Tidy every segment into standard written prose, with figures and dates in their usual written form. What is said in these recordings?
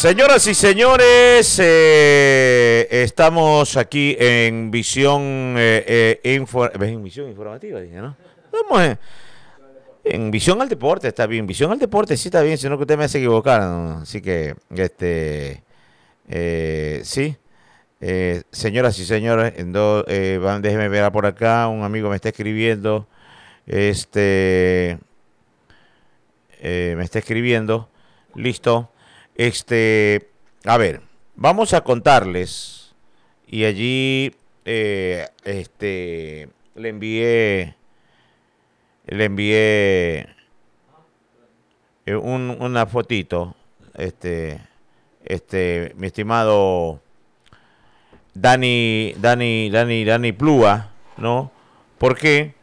Señoras y señores, estamos aquí en Visión, en Visión Informativa, dije, ¿no? Estamos en Visión al Deporte, está bien. Visión al Deporte sí está bien, sino que usted me hace equivocar, ¿no? Así que, sí. Señoras y señores, déjeme ver por acá, un amigo me está escribiendo, me está escribiendo, listo. A ver, vamos a contarles y allí le envié una fotito, mi estimado Dani Plúa, ¿no? ¿Por qué?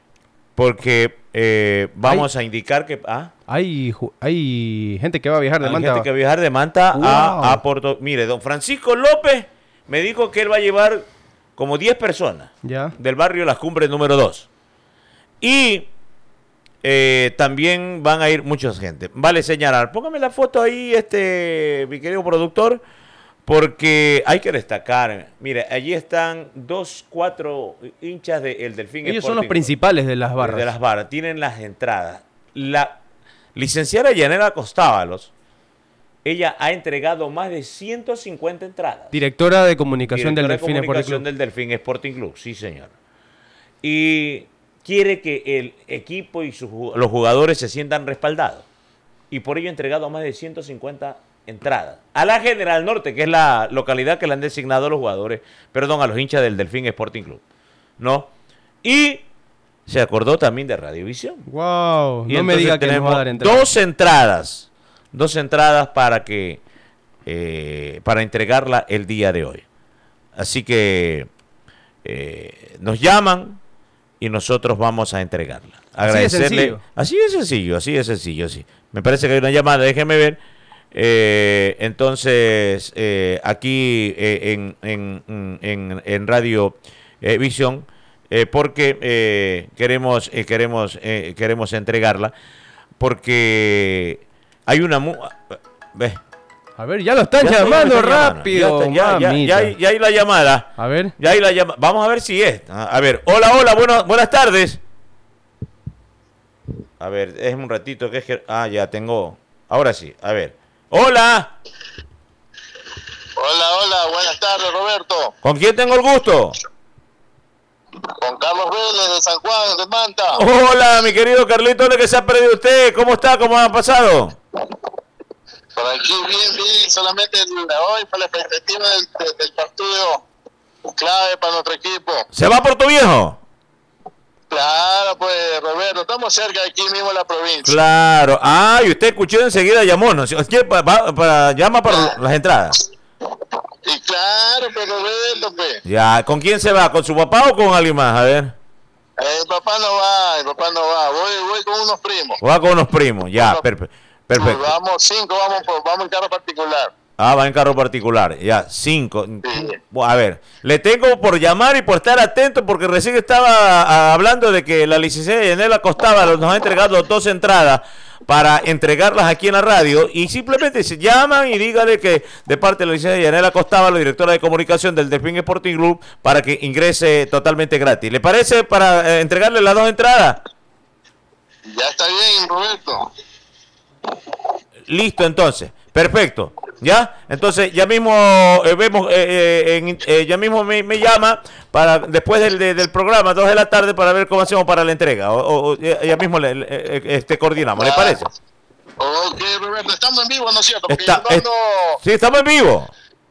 Porque vamos a indicar que... Hay gente que va a viajar de Manta. Hay gente que va a viajar de Manta a Puerto... Mire, don Francisco López me dijo que él va a llevar como 10 personas del barrio Las Cumbres número 2. Y también van a ir mucha gente. Vale señalar, póngame la foto ahí, mi querido productor, porque hay que destacar. Mire, allí están 4 hinchas del Delfín. Ellos son los principales de las barras. De las barras, tienen las entradas. La licenciada Yanela Costábalos, ella ha entregado más de 150 entradas. Directora de comunicación del Delfín Sporting Club, sí señor. Y quiere que el equipo y los jugadores se sientan respaldados. Y por ello ha entregado más de 150 entradas. A la General Norte, que es la localidad que le han designado a los jugadores, a los hinchas del Delfín Sporting Club, ¿no? Y se acordó también de Radiovisión. ¡Wow! No me diga que nos va a dar entradas. Dos entradas para entregarla el día de hoy. Así que nos llaman y nosotros vamos a entregarla. Agradecerle. Así de sencillo. Me parece que hay una llamada, déjeme ver. Entonces, aquí en Radio Visión, porque queremos entregarla, porque hay una... A ver, ya lo están llamando rápido. Ya hay la llamada. A ver. Vamos a ver si es. A ver, hola, buenas tardes. A ver, es un ratito que es que... ya tengo... Ahora sí, a ver. ¡Hola! Hola, buenas tardes, Roberto. ¿Con quién tengo el gusto? Con Carlos Vélez de San Juan, de Manta. Hola, mi querido Carlito, ¿dónde que se ha perdido usted? ¿Cómo está? ¿Cómo ha pasado? Por aquí bien, solamente hoy para la perspectiva del partido clave para nuestro equipo. ¿Se va a Puerto Viejo? Claro, pues, Roberto, estamos cerca de aquí mismo en la provincia. Claro. Y usted escuchó enseguida, llamó, ¿no? Llama para las entradas. Y claro, pues, Roberto, pues. Ya, ¿con quién se va? ¿Con su papá o con alguien más? A ver. El papá no va. Voy con unos primos. Va con unos primos, ya, perfecto. Vamos 5, vamos en carro particular. Va en carro particular, ya, 5. Sí. A ver, le tengo por llamar y por estar atento, porque recién estaba hablando de que la licenciada Yanela Costábalos nos ha entregado 2 entradas para entregarlas aquí en la radio, y simplemente se llaman y dígale que de parte de la licenciada Yanela Costábalos, directora de comunicación del Delfín Sporting Club, para que ingrese totalmente gratis. ¿Le parece para entregarle las 2 entradas? Ya está bien, Roberto. Listo, entonces, perfecto. ¿Ya? Entonces ya mismo vemos, ya mismo me llama para después del programa, 2 de la tarde, para ver cómo hacemos para la entrega. O ya mismo coordinamos, ¿le parece? Ok, Roberto, estamos en vivo, ¿no es cierto? Sí, estamos en vivo.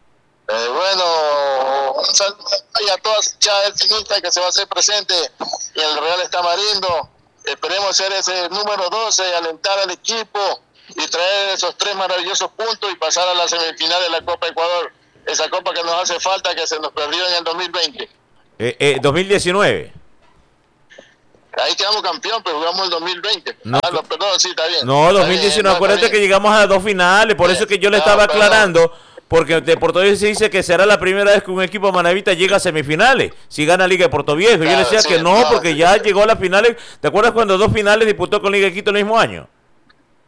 Bueno, un saludo a todas las ciclistas que se va a hacer presente en el Real Estamarindo. Esperemos ser ese número 12, alentar al equipo y traer esos 3 maravillosos puntos y pasar a la semifinal de la Copa Ecuador. Esa copa que nos hace falta, que se nos perdió en el 2020. 2019. Ahí quedamos campeón, pero jugamos el 2020. No, perdón, sí, está bien. No, 2019, acuérdate que llegamos a 2 finales, por eso es que yo le estaba aclarando, porque de Puerto Viejo se dice que será la primera vez que un equipo manavita llega a semifinales, si gana Liga de Puerto Viejo. Yo le decía que no, porque ya llegó a las finales. ¿Te acuerdas cuando 2 finales disputó con Liga de Quito el mismo año?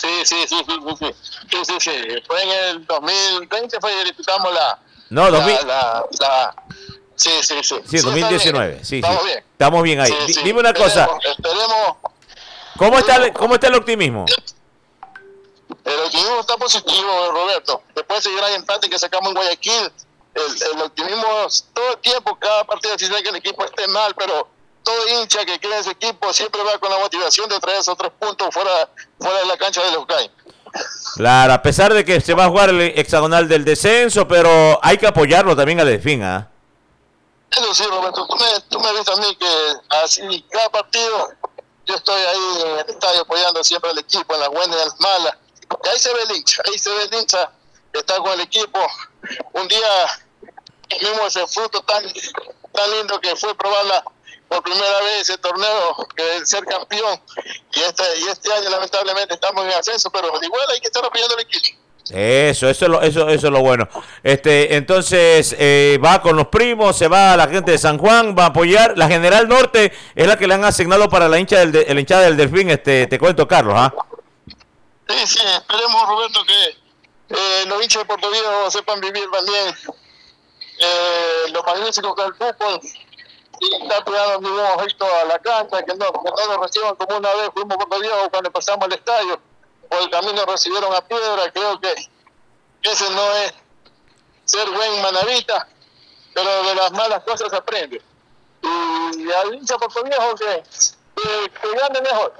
Fue en el 2020, fue que disputamos No, 2000. Sí. Sí, 2019. Sí. Estamos bien. Estamos bien ahí. Dime una cosa. Esperemos. ¿Cómo está el optimismo? El optimismo está positivo, Roberto. Después de ese gran empate que sacamos en Guayaquil, el optimismo todo el tiempo, cada partido, si sabe que el equipo esté mal, pero todo hincha que cree en ese equipo siempre va con la motivación de traer esos 3 puntos fuera de la cancha de los Cay. Claro, a pesar de que se va a jugar el hexagonal del descenso, pero hay que apoyarlo también al Delfín, ¿ah? Eso sí, Roberto, tú me ves a mí que así cada partido yo estoy ahí en el estadio apoyando siempre al equipo, en las buenas y en las malas. Y ahí se ve el hincha que está con el equipo. Un día tuvimos ese fruto tan lindo que fue probarla por primera vez ese torneo, que es ser campeón. Y este año lamentablemente estamos en ascenso, pero igual hay que estar apoyando al equipo. Eso es lo bueno. Entonces va con los primos, se va a la gente de San Juan, va a apoyar. La General Norte es la que le han asignado para la hinchada del Delfín, te cuento, Carlos, ¿ah? Sí, esperemos, Roberto, que los hinchas de Puerto Viejo sepan vivir también lo magnífico que es el fútbol y estar cuidando el mismo efecto a la cancha, que no nos reciban como una vez fuimos a Puerto Viejo cuando pasamos al estadio. Por el camino recibieron a piedra. Creo que ese no es ser buen manavita, pero de las malas cosas se aprende. Y al hincha Puerto Viejo que gane mejor,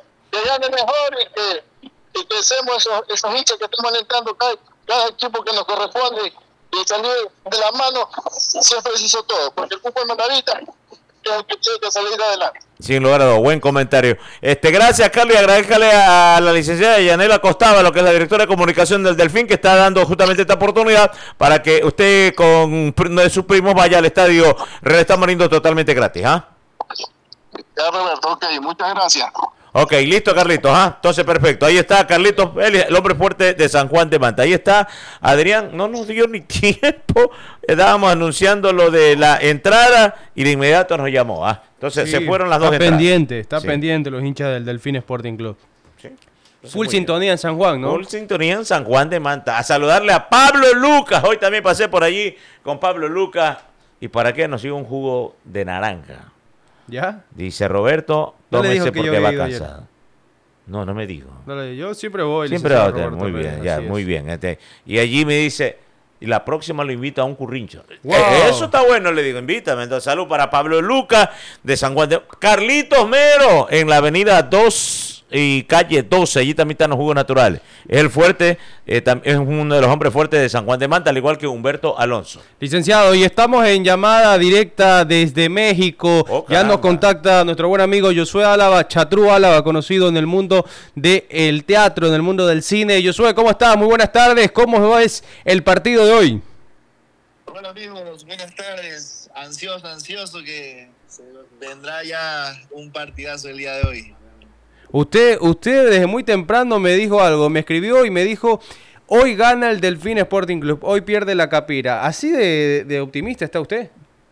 y que seamos esos hinchas que estamos alentando cada equipo que nos corresponde y salir de la mano siempre se hizo todo, porque el fútbol manavita es el que tiene que salir adelante. Sin lugar a dudas, buen comentario. Gracias, Carlos, y agradezcale a la licenciada Yanela Costaba, lo que es la directora de comunicación del Delfín, que está dando justamente esta oportunidad para que usted con uno de sus primos vaya al estadio Real Tamarindo totalmente gratis, ¿ah? Ya, Roberto, ok, muchas gracias. Ok, listo, Carlitos, ¿ah? Entonces, perfecto. Ahí está Carlitos Vélez, el hombre fuerte de San Juan de Manta. Ahí está Adrián, no nos dio ni tiempo. Estábamos anunciando lo de la entrada y de inmediato nos llamó, ¿ah? Entonces, se fueron las dos entradas. Está pendiente los hinchas del Delfín Sporting Club. Sí. Full sintonía en San Juan, ¿no? Full sintonía en San Juan de Manta. A saludarle a Pablo Lucas. Hoy también pasé por allí con Pablo Lucas. ¿Y para qué? Nos sigue un jugo de naranja. ¿Ya? Dice Roberto, tómese porque va cansado. No me dijo. Yo siempre voy. Siempre va a tener, muy bien, ya, muy bien. Y allí me dice, y la próxima lo invito a un currincho. Wow. Eso está bueno, le digo, invítame. Entonces, salud para Pablo Lucas de San Juan de... Carlitos Mero, en la avenida 2 y calle 12, allí también están los jugos naturales. Es el fuerte, es uno de los hombres fuertes de San Juan de Manta, al igual que Humberto Alonso. Licenciado, y estamos en llamada directa desde México. Ya nos contacta nuestro buen amigo Josué Álava, Chatrú Álava, conocido en el mundo del teatro, en el mundo del cine. Josué, ¿cómo estás? Muy buenas tardes. ¿Cómo es el partido de hoy? Hola amigos, buenas tardes. Ansioso que vendrá ya un partidazo el día de hoy. Usted desde muy temprano me dijo algo, me escribió y me dijo, hoy gana el Delfín Sporting Club, hoy pierde la Capira. ¿Así de optimista está usted?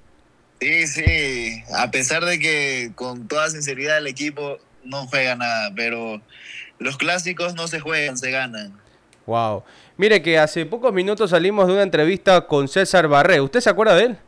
Sí, a pesar de que con toda sinceridad el equipo no juega nada, pero los clásicos no se juegan, se ganan. Wow. Mire que hace pocos minutos salimos de una entrevista con César Barré. ¿Usted se acuerda de él?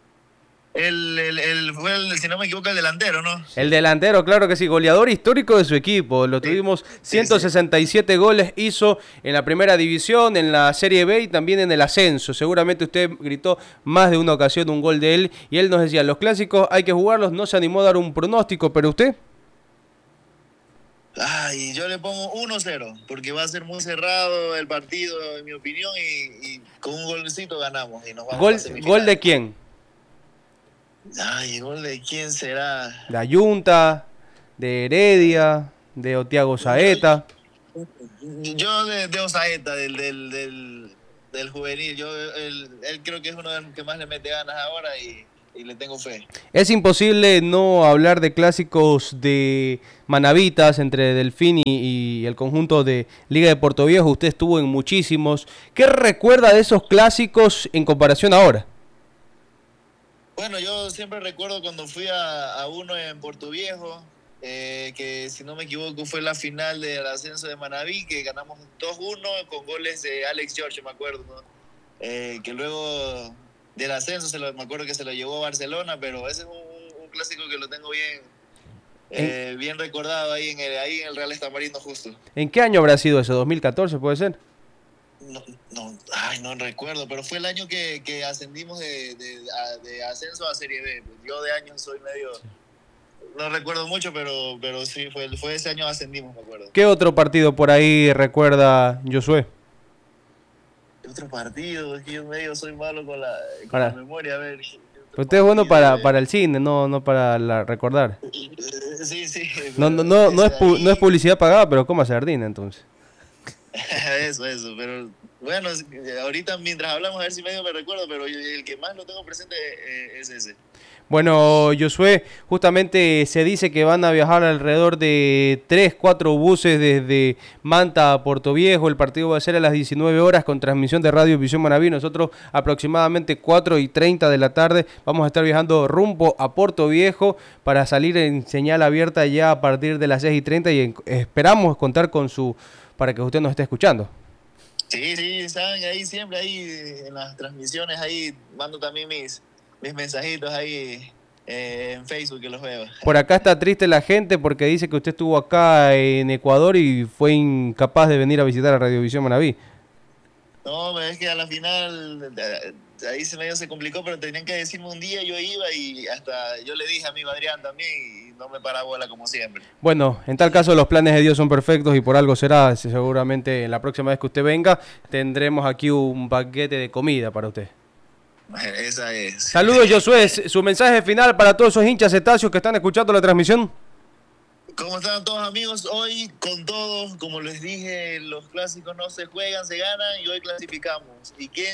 Si no me equivoco, el delantero, ¿no? El delantero, claro que sí, goleador histórico de su equipo. Lo tuvimos 167 goles hizo en la primera división, en la Serie B y también en el ascenso. Seguramente usted gritó más de una ocasión un gol de él y él nos decía, los clásicos hay que jugarlos, no se animó a dar un pronóstico, pero usted... Ay, yo le pongo 1-0, porque va a ser muy cerrado el partido, en mi opinión, y con un golcito ganamos y nos vamos a semifinal. ¿Gol de quién? Ay, ¿gol de quién será? De Ayunta, de Heredia, de Otiago Saeta. Yo de Osaeta, del juvenil. Él creo que es uno de los que más le mete ganas ahora y le tengo fe. Es imposible no hablar de clásicos de manavitas entre Delfín y el conjunto de Liga de Puerto Viejo. Usted estuvo en muchísimos. ¿Qué recuerda de esos clásicos en comparación ahora? Bueno, yo siempre recuerdo cuando fui a uno en Puerto Viejo, que si no me equivoco fue la final del ascenso de Manabí, que ganamos 2-1 con goles de Alex George, me acuerdo, ¿no? Que luego del ascenso me acuerdo que se lo llevó a Barcelona, pero ese es un clásico que lo tengo bien recordado ahí en el Real Estamarindo justo. ¿En qué año habrá sido ese? ¿2014 puede ser? No recuerdo, pero fue el año que ascendimos de ascenso a Serie B. Yo de años soy medio... No recuerdo mucho, pero sí, fue ese año ascendimos, me acuerdo. ¿Qué otro partido por ahí recuerda Josué? Otro partido, es que yo medio soy malo con la memoria, a ver. Usted es bueno para el cine, no para recordar. Sí. No es publicidad pagada, pero coma sardina entonces. Eso, pero bueno, ahorita mientras hablamos a ver si medio me recuerdo, pero el que más lo tengo presente es ese. Bueno, Josué, justamente se dice que van a viajar alrededor de 3-4 buses desde Manta a Puerto Viejo. El partido va a ser a las 19 horas con transmisión de Radio Visión Manabí. Nosotros aproximadamente 4:30 de la tarde vamos a estar viajando rumbo a Puerto Viejo para salir en señal abierta ya a partir de las 6:30 y esperamos contar con para que usted nos esté escuchando. Sí, saben, ahí siempre, ahí en las transmisiones, ahí mando también mis mensajitos ahí en Facebook que los veo. Por acá está triste la gente porque dice que usted estuvo acá en Ecuador y fue incapaz de venir a visitar a Radiovisión Manabí. No, pero es que a la final ahí medio se complicó, pero tenían que decirme un día, yo iba y hasta yo le dije a mi Adrián también y no me para bola como siempre. Bueno, en tal caso los planes de Dios son perfectos y por algo será. Seguramente la próxima vez que usted venga tendremos aquí un paquete de comida para usted. Esa es. Saludos, Josué. Su mensaje final para todos esos hinchas cetáceos que están escuchando la transmisión. ¿Cómo están todos, amigos? Hoy con todos, como les dije, los clásicos no se juegan, se ganan y hoy clasificamos.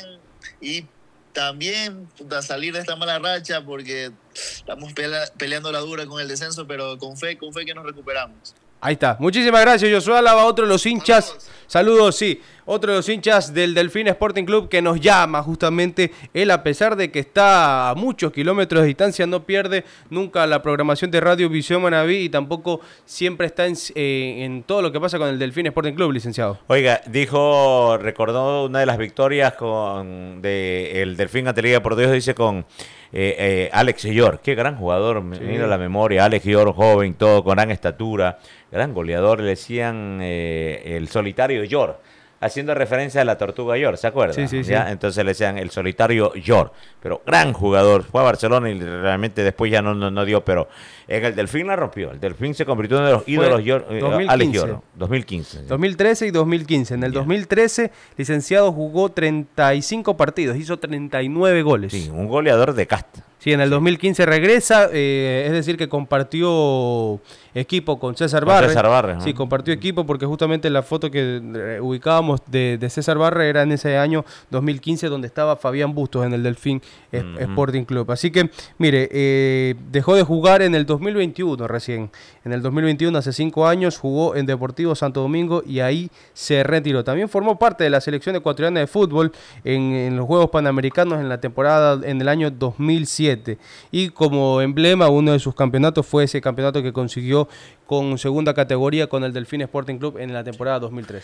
Y también a salir de esta mala racha porque estamos peleando la dura con el descenso, pero con fe que nos recuperamos. Ahí está. Muchísimas gracias, Josué Álava, otro de los hinchas. Saludos, sí. Otro de los hinchas del Delfín Sporting Club que nos llama justamente. Él, a pesar de que está a muchos kilómetros de distancia, no pierde nunca la programación de Radio Visión Manabí y tampoco siempre está en todo lo que pasa con el Delfín Sporting Club, licenciado. Oiga, recordó una de las victorias de el Delfín ante Liga de Puerto Viejo, dice con Alex York. Qué gran jugador, me vino a la memoria. Alex York, joven, todo con gran estatura, gran goleador, le decían el solitario York, haciendo referencia a la Tortuga York, ¿se acuerdan? Sí. Entonces le decían el solitario York, pero gran jugador, fue a Barcelona y realmente después ya no dio, pero en el Delfín la rompió. El Delfín se convirtió en uno de los ídolos York, Alex York, 2015. 2013 y 2015. En el 2013, licenciado jugó 35 partidos, hizo 39 goles. Sí, un goleador de casta. Sí, en el 2015 regresa, es decir, que compartió equipo con César Barre. ¿no? Sí, compartió equipo porque justamente la foto que ubicábamos de César Barre era en ese año 2015 donde estaba Fabián Bustos en el Delfín Sporting Club. Así que, mire, dejó de jugar en el 2021 recién. En el 2021, hace 5 años, jugó en Deportivo Santo Domingo y ahí se retiró. También formó parte de la selección ecuatoriana de fútbol en los Juegos Panamericanos en el año 2007. Y como emblema, uno de sus campeonatos fue ese campeonato que consiguió con segunda categoría con el Delfín Sporting Club en la temporada 2003.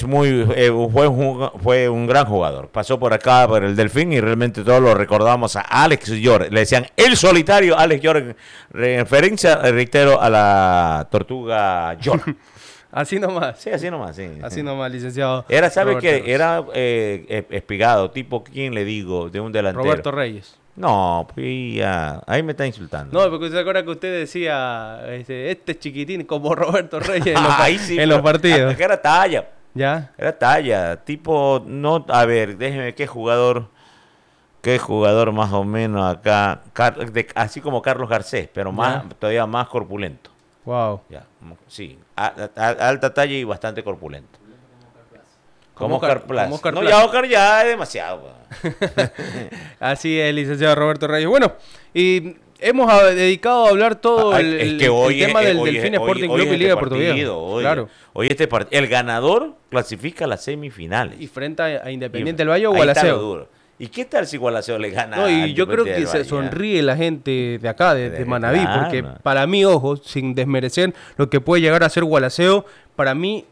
Fue un gran jugador. Pasó por acá por el Delfín y realmente todos lo recordamos a Alex York. Le decían el solitario Alex York, referencia, reitero, a la Tortuga York. Así nomás. Sí, así nomás, sí. Así nomás, licenciado. ¿Sabe qué? Era espigado, tipo, ¿quién le digo? De un delantero. Roberto Reyes. No, pues ya, ahí me está insultando. No, porque se acuerda que usted decía, este es chiquitín como Roberto Reyes en los partidos. Que era talla. ¿Ya? Era talla, tipo, no, a ver, déjeme, qué jugador más o menos acá, así como Carlos Garcés, pero todavía más corpulento. Wow. Ya, sí, alta talla y bastante corpulento. Como Oscar Plaza. No, ya Oscar ya es demasiado. Así es, licenciado Roberto Reyes. Bueno, y hemos dedicado a hablar todo el tema del Delfín Sporting Club y Liga de Puerto Viejo. Claro. Hoy el ganador clasifica a las semifinales. ¿Y frente a Independiente del Valle o a la SEO? ¿Y qué tal si Gualaceo le gana? No, y al yo creo Independiente que del se Valle? sonríe la gente de acá, de Manaví, Claro. porque para mí, ojo, sin desmerecer lo que puede llegar a ser Gualaceo, para mí,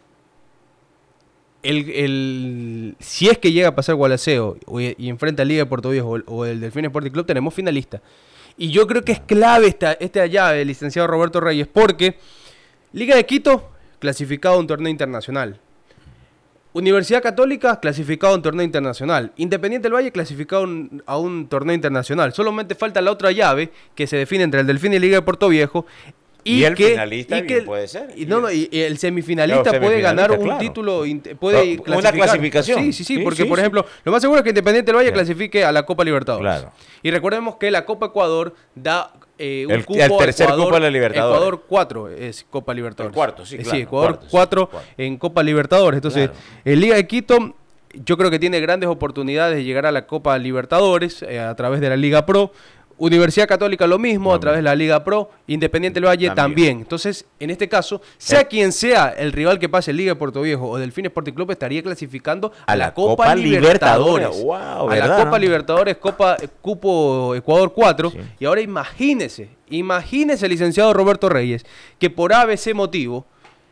si es que llega a pasar Gualaceo y enfrenta a Liga de Puerto Viejo o el Delfín Sporting Club, tenemos finalista. Y yo creo que es clave esta llave, licenciado Roberto Reyes, porque Liga de Quito, clasificado a un torneo internacional. Universidad Católica, clasificado a un torneo internacional. Independiente del Valle, clasificado a un torneo internacional. Solamente falta la otra llave que se define entre el Delfín y Liga de Puerto Viejo. Y el finalista bien puede ser. Y el semifinalista Claro, puede ganar un claro. título, puede Una clasificación. Sí, porque por ejemplo, lo más seguro es que Independiente del Valle Claro. clasifique a la Copa Libertadores. Claro. Y recordemos que la Copa Ecuador da un cupo el tercer Ecuador, cupo de la Libertadores. Ecuador 4 es Copa Libertadores. El cuarto, sí, claro, Ecuador cuarto, sí, 4 cuarto. en Copa Libertadores. Entonces, Claro. el Liga de Quito, yo creo que tiene grandes oportunidades de llegar a la Copa Libertadores a través de la Liga Pro. Universidad Católica lo mismo, a través de la Liga Pro. Independiente del Valle también. Entonces, en este caso, sea quien sea el rival que pase Liga de Puerto Viejo o Delfín Sporting Club, estaría clasificando a la Copa Libertadores. Wow, a la ¿verdad, Copa no? Libertadores, cupo Ecuador 4. Sí. Y ahora imagínese, licenciado Roberto Reyes, que por ABC motivo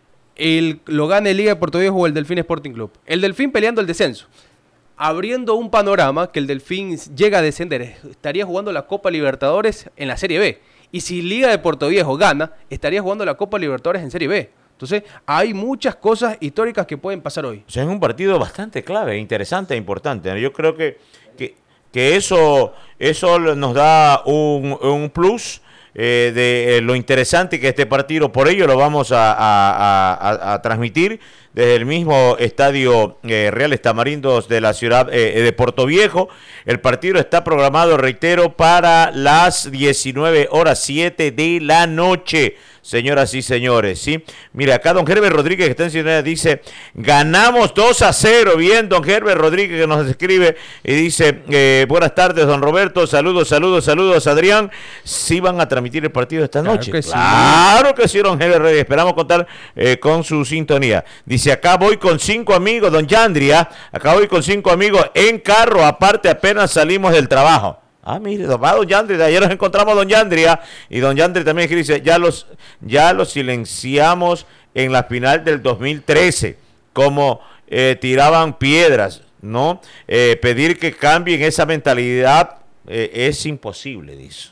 lo gane Liga de Puerto Viejo o el Delfín Sporting Club. El Delfín peleando el descenso, abriendo un panorama que el Delfín llega a descender, estaría jugando la Copa Libertadores en la Serie B. Y si Liga de Puerto Viejo gana, estaría jugando la Copa Libertadores en Serie B. Entonces, hay muchas cosas históricas que pueden pasar hoy. O sea, es un partido bastante clave, interesante e importante. Yo creo que eso nos da un plus de lo interesante que este partido. Por ello lo vamos a transmitir desde el mismo estadio Reales Tamarindos de la ciudad de Puerto Viejo. El partido está programado, reitero, para las 19:07 de la noche. Señoras y señores, ¿sí? Mira, acá don Herbert Rodríguez, que está en sintonía, dice, ganamos 2-0. Bien, don Herbert Rodríguez, que nos escribe y dice, buenas tardes, don Roberto, saludos, Adrián. ¿Sí van a transmitir el partido esta Claro noche? que sí. Claro que sí, don Herbert Rodríguez. Esperamos contar con su sintonía. Dice, acá voy con 5 amigos, don Yandria. Acá voy con 5 amigos en carro, aparte apenas salimos del trabajo. Ah, mire, va don Yandri, ayer nos encontramos a don Yandria, y don Yandri también dice, ya los silenciamos en la final del 2013, como tiraban piedras, ¿no? Pedir que cambien esa mentalidad es imposible, dice.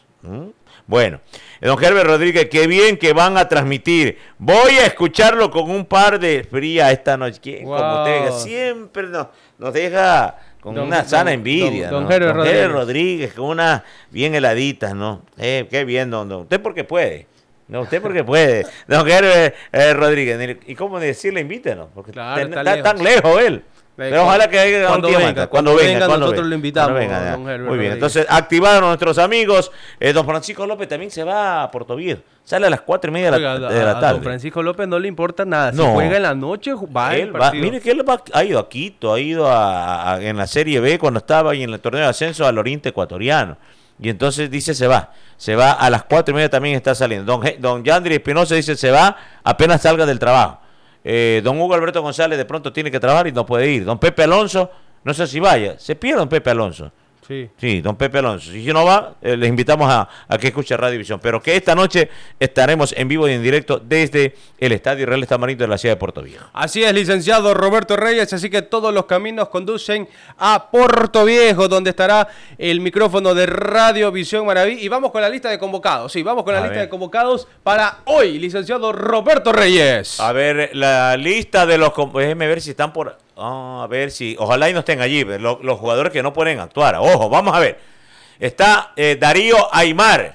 Bueno, don Herbert Rodríguez, qué bien que van a transmitir. Voy a escucharlo con un par de fría esta noche. ¿Quién? Wow. Como usted siempre nos deja con una sana envidia, don ¿no? Herbert Don Herbert Rodríguez. Rodríguez, con unas bien heladitas, ¿no? Qué bien, don. Usted porque puede. No, usted porque puede. Don Herbert Rodríguez. ¿Y cómo decirle invítenos? Porque Claro, está tan lejos él. Pero ojalá que haya un día más. Cuando venga, nosotros lo invitamos, Cuando venga, don Herbert muy bien, Rodríguez. entonces activaron a nuestros amigos. Don Francisco López también se va a Puerto Viejo. Sale a las 4:30 Oiga, de la a tarde. don Francisco López no le importa nada. Si No. juega en la noche, va el Él va, partido. mire que él ha ido a Quito, ha ido en la Serie B cuando estaba y en el torneo de ascenso al Oriente Ecuatoriano. Y entonces dice se va a las 4:30 también está saliendo. Don Yandri Espinosa dice se va apenas salga del trabajo. Don Hugo Alberto González de pronto tiene que trabajar y no puede ir. Don Pepe Alonso, no sé si vaya, se pierde don Pepe Alonso. Sí, don Pepe Alonso. Si no va, les invitamos a que escuche Radio Visión. Pero que esta noche estaremos en vivo y en directo desde el Estadio Reales Tamarindo de la ciudad de Puerto Viejo. Así es, licenciado Roberto Reyes, así que todos los caminos conducen a Puerto Viejo, donde estará el micrófono de Radio Visión Manaví. Y vamos con la lista de convocados. Sí, vamos con la lista de convocados para hoy, licenciado Roberto Reyes. A ver, la lista de los... Déjeme ver si están por... a ver si... Ojalá y no estén allí, los jugadores que no pueden actuar. Ojo, vamos a ver. Está Darío Aimar.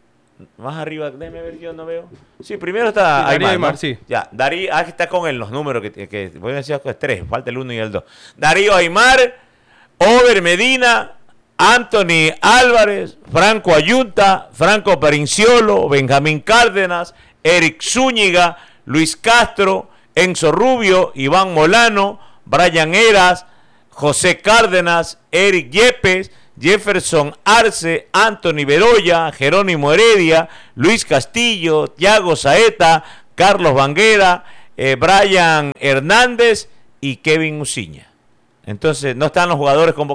Más arriba, déjeme ver, yo no veo. Sí, primero está Sí, Darío Aimar, ¿no? sí. Ya, Darío, aquí está con los números que voy a decir que es 3, falta el 1 y el 2. Darío Aimar, Over Medina, Anthony Álvarez, Franco Ayunta, Franco Perinciolo, Benjamín Cárdenas, Eric Zúñiga, Luis Castro, Enzo Rubio, Iván Molano, Brian Eras, José Cárdenas, Eric Yepes, Jefferson Arce, Anthony Bedoya, Jerónimo Heredia, Luis Castillo, Thiago Saeta, Carlos Banguera, Brian Hernández y Kevin Uciña. Entonces, no están los jugadores convocados.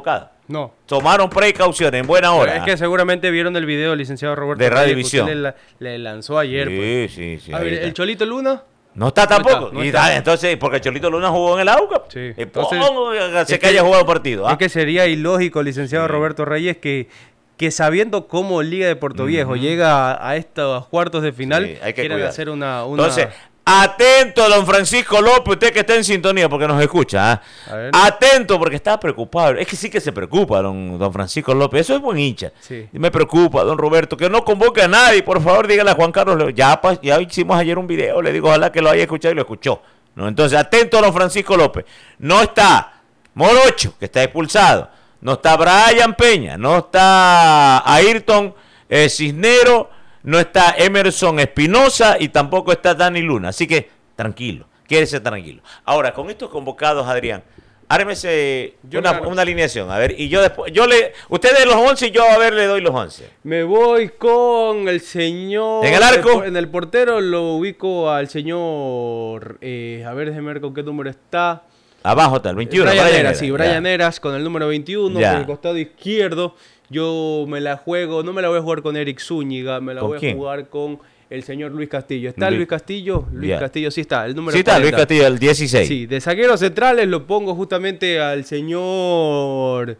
No. Tomaron precauciones en buena hora. Es que seguramente vieron el video del licenciado Roberto De Reyes que Radiovisión. usted le lanzó ayer. pues. Sí. A ahí ver, está. el Cholito Luna. No está tampoco. No Y está. dale, entonces, porque Cholito Luna jugó en el AUCA. Sí. Y Entonces, se es que haya que- jugado partido. Es que sería ilógico, licenciado Roberto Reyes, que sabiendo cómo Liga de Puerto Viejo llega a estos cuartos de final, Sí, hay que quieran cuidar. hacer una... Entonces, atento, don Francisco López, usted que está en sintonía porque nos escucha. A ¿Ah? ver. Atento porque está preocupado. Es que sí que se preocupa, don Francisco López. Eso es buen hincha. Sí. Y me preocupa, don Roberto, que no convoque a nadie. Por favor, dígale a Juan Carlos. Ya hicimos ayer un video. Le digo, ojalá que lo haya escuchado y lo escuchó. ¿No? Entonces, atento, don Francisco López. No está Morocho, que está expulsado. No está Brian Peña. No está Ayrton Cisnero. No está Emerson Espinosa y tampoco está Dani Luna. Así que tranquilo, quédese tranquilo. Ahora, con estos convocados, Adrián, ármese una alineación. A ver, y yo después, usted de los 11 y yo a ver le doy los 11. Me voy con el señor... ¿En el arco? En el portero lo ubico al señor... a ver, déjeme ver con qué número está. Abajo está el 21. Brian Brian Eras, sí, Eras, Brian ya. Eras con el número 21, Ya. por el costado izquierdo. Yo me la juego, no me la voy a jugar con Eric Zúñiga, me la ¿Con voy quién? a jugar con el señor Luis Castillo. ¿Está Luis Castillo? Luis Ya. Castillo sí está, el número Sí está, Luis 40. Castillo, el 16. Sí, de zagueros centrales lo pongo justamente al señor...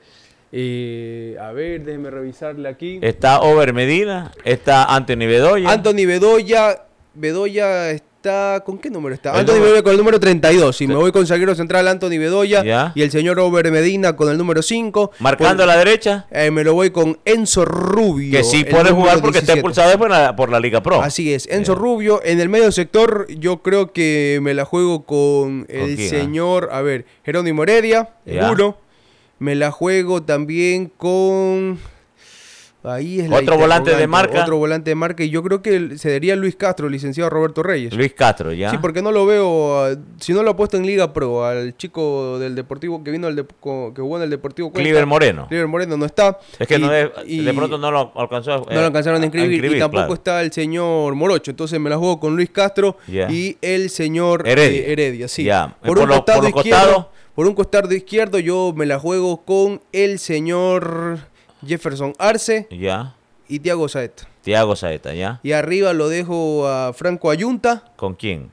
a ver, déjeme revisarle aquí. Está Over Medina, está Anthony Bedoya. Anthony Bedoya está... ¿Con qué número está? El Anthony número- Bedoya con el número 32. Si me voy con zaguero central, Anthony Bedoya. Ya. Y el señor Over Medina con el número 5. Marcando a la derecha, Me lo voy con Enzo Rubio. que sí el puede número jugar porque está 17. expulsado por la Liga Pro. Así es, Enzo Ya. Rubio. En el medio sector, yo creo que me la juego con el quién, señor, a ver, Jerónimo Heredia, Ya. uno. Me la juego también con... Ahí es la Otro volante de interrogante, marca. Otro volante de marca. Y yo creo que sería Luis Castro, licenciado Roberto Reyes. Luis Castro, ya. Sí, porque no lo veo, si no lo ha puesto en Liga Pro, al chico del Deportivo que vino que jugó en el Deportivo Cuenca. Cliver Moreno. Cliver Moreno no está. Es que Y- de pronto no lo alcanzó. no lo alcanzaron a inscribir, y tampoco claro. está el señor Morocho. Entonces me la juego con Luis Castro Ya. y el señor Heredia. Heredia, sí. Ya. Por un los costado izquierdo, costados, por un costado izquierdo yo me la juego con el señor Jefferson Arce ya. y Thiago Saeta. Thiago Saeta, ya. Y arriba lo dejo a Franco Ayunta. ¿Con quién?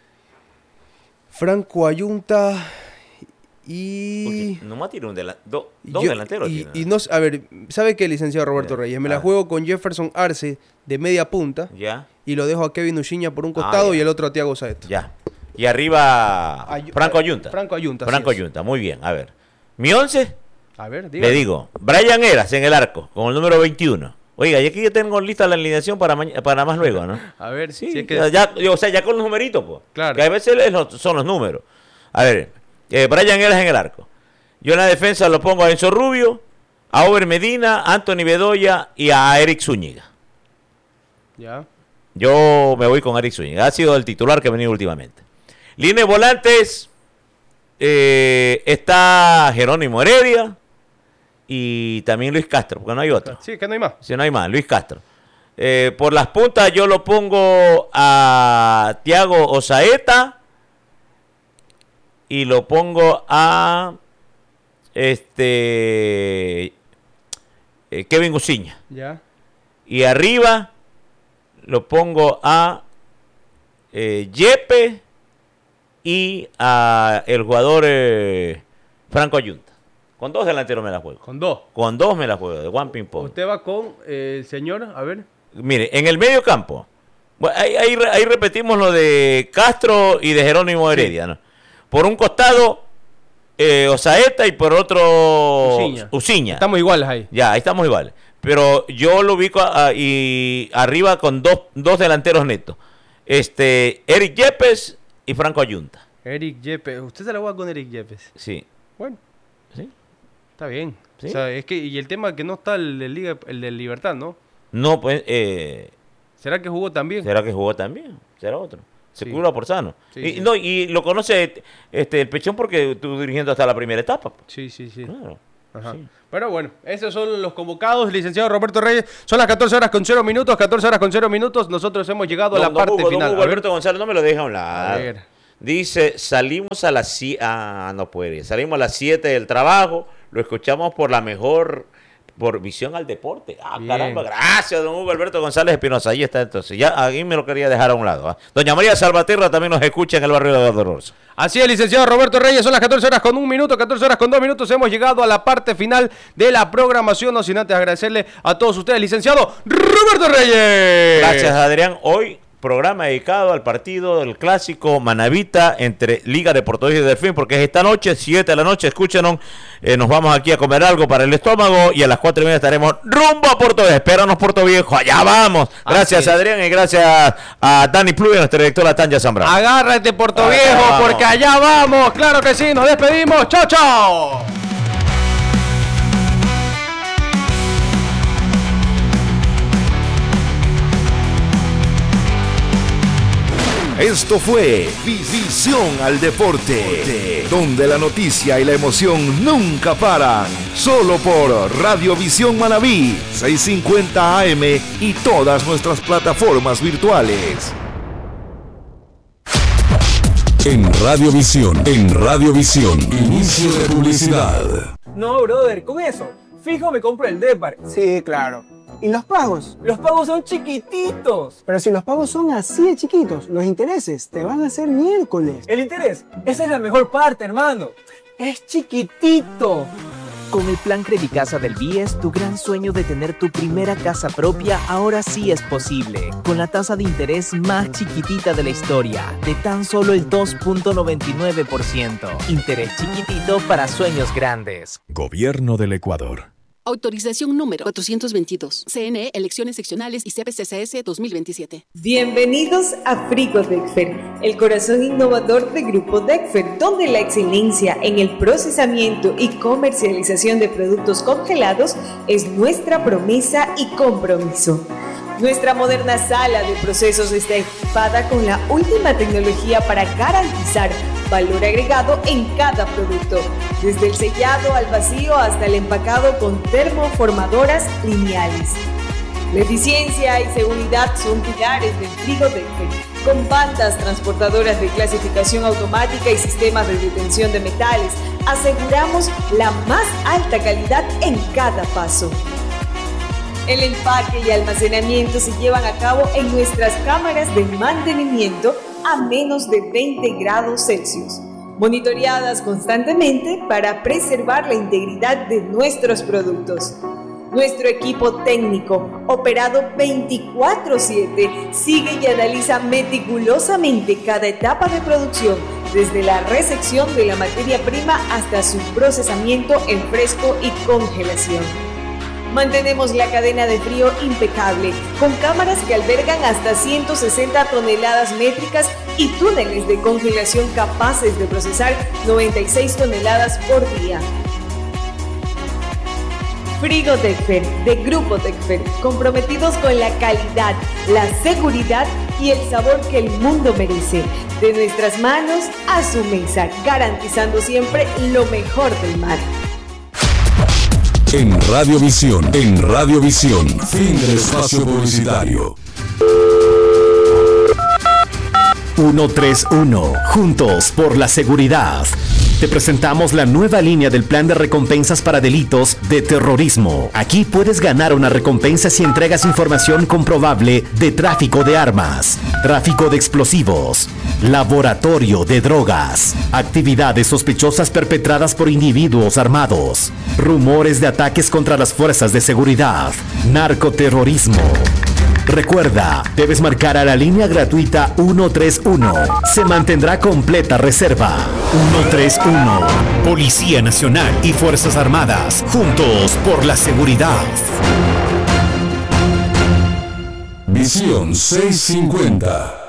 Franco Ayunta y... Porque nomás tiene dos yo- delanteros. y, tiene. y no, a ver, ¿sabe qué, licenciado Roberto Ya. Reyes? Me la Ah. juego con Jefferson Arce de media punta Ya, y lo dejo a Kevin Uchiña por un costado ya. y el otro a Thiago Saeta. ya. Y arriba, Franco Ayunta. Franco Ayunta, Franco así es. Ayunta, muy bien. A ver. Mi 11, A ver, le dígame. digo, Brian Eras en el arco, con el número 21. Oiga, y aquí ya tengo lista la alineación para más luego, ¿no? A ver, Sí, si es que... o sea, ya con los numeritos, pues. Claro. Que a veces son los números. A ver, Brian Eras en el arco. Yo en la defensa lo pongo a Enzo Rubio, a Over Medina, a Anthony Bedoya y a Eric Zúñiga. Ya. Yo me voy con Eric Zúñiga. Ha sido el titular que ha venido últimamente. Línea de volantes. Está Jerónimo Heredia y también Luis Castro, porque no hay otro. Sí, que no hay más. Si no hay más, Luis Castro. Por las puntas yo lo pongo a Thiago Osaeta y lo pongo a Kevin Uciña. Ya. Y arriba lo pongo a Yepe y a el jugador Franco Ayunta. Con dos delanteros me la juego. Con dos. Con dos me la juego, de one ping pong. Usted va con el señor, a ver. Mire, en el medio campo, bueno, ahí repetimos lo de Castro y de Jerónimo Heredia, ¿no? Por un costado, Osaeta y por otro, Uciña. Estamos iguales ahí. Ya, ahí estamos iguales. Pero yo lo ubico y arriba con dos delanteros netos. Eric Yepes y Franco Ayunta. Eric Yepes. Usted se la juega con Eric Yepes. Sí. Bueno, ¿Sí? está bien. Sí. O sea, es que, y el tema que no está el de Liga, el de Libertad, ¿no? No, pues, ¿Será que jugó también? ¿será que jugó también? ¿Será otro? Se Sí. cura por sano. Sí, y, sí. No, y lo conoce el Pechón porque estuvo dirigiendo hasta la primera etapa. Pues. Sí, sí, sí. Claro. Ajá. Sí. Pero bueno, esos son los convocados, licenciado Roberto Reyes. Son las 14 horas con 0 minutos, 14 horas con 0 minutos. Nosotros hemos llegado a la parte Hugo, final. Hugo, A ver, Alberto González, no me lo deja a un a lado. ver. Dice, salimos a las 7. No puede. Salimos a las 7 del trabajo. lo escuchamos por la mejor, por Visión al Deporte. Bien. Caramba, gracias, don Hugo Alberto González Espinosa. Ahí está entonces. Ya aquí me lo quería dejar a un lado. Doña María Salvaterra también nos escucha en el barrio de Dolores. Así es, licenciado Roberto Reyes, son las 14 horas con 1 minuto, 14 horas con 2 minutos. Hemos llegado a la parte final de la programación, no sin antes agradecerle a todos ustedes, licenciado Roberto Reyes. Gracias, Adrián. Hoy programa dedicado al partido del clásico Manavita entre Liga de Puerto Viejo y Delfín, porque es esta noche, 7 de la noche, escúchenos, nos vamos aquí a comer algo para el estómago y a las 4:30 estaremos rumbo a Puerto Viejo. Espéranos, Puerto Viejo, allá vamos. Gracias, Adrián, y gracias a Dani Pluya, nuestra directora Tanya Zambrano. Agárrate, Puerto Viejo, porque allá vamos. Claro que sí, nos despedimos. Chao, chao. Esto fue Visión al Deporte, donde la noticia y la emoción nunca paran. Solo por Radiovisión Manabí, 650 AM y todas nuestras plataformas virtuales. En Radiovisión, inicio de publicidad. No, brother, con eso, fijo me compro el Depar. Sí, claro. ¿Y los pagos? Los pagos son chiquititos. Pero si los pagos son así de chiquitos, los intereses te van a hacer miércoles. El interés, esa es la mejor parte, hermano. Es chiquitito. Con el plan Credicasa del BIES, tu gran sueño de tener tu primera casa propia ahora sí es posible. Con la tasa de interés más chiquitita de la historia, de tan solo el 2.99%. Interés chiquitito para sueños grandes. Gobierno del Ecuador. Autorización número 422. CNE, Elecciones Seccionales y CPCCS 2027. Bienvenidos a Frigo Dexfer, el corazón innovador de Grupo Dexfer, donde la excelencia en el procesamiento y comercialización de productos congelados es nuestra promesa y compromiso. Nuestra moderna sala de procesos está equipada con la última tecnología para garantizar valor agregado en cada producto, desde el sellado al vacío hasta el empacado con termoformadoras lineales. La eficiencia y seguridad son pilares del Frigo Dexfer, con bandas transportadoras de clasificación automática y sistemas de detención de metales. Aseguramos la más alta calidad en cada paso. El empaque y almacenamiento se llevan a cabo en nuestras cámaras de mantenimiento a menos de 20 grados Celsius, monitoreadas constantemente para preservar la integridad de nuestros productos. Nuestro equipo técnico, operado 24/7, sigue y analiza meticulosamente cada etapa de producción, desde la recepción de la materia prima hasta su procesamiento en fresco y congelación. Mantenemos la cadena de frío impecable, con cámaras que albergan hasta 160 toneladas métricas y túneles de congelación capaces de procesar 96 toneladas por día. Frigo Dexfer, de Grupo Dexfer, comprometidos con la calidad, la seguridad y el sabor que el mundo merece. De nuestras manos a su mesa, garantizando siempre lo mejor del mar. En Radiovisión, fin del espacio publicitario. 131, juntos por la seguridad. Te presentamos la nueva línea del plan de recompensas para delitos de terrorismo. Aquí puedes ganar una recompensa si entregas información comprobable de tráfico de armas, tráfico de explosivos, laboratorio de drogas, actividades sospechosas perpetradas por individuos armados, rumores de ataques contra las fuerzas de seguridad, narcoterrorismo. Recuerda, debes marcar a la línea gratuita 131. Se mantendrá completa reserva. 131. Policía Nacional y Fuerzas Armadas. Juntos por la seguridad. Visión 650.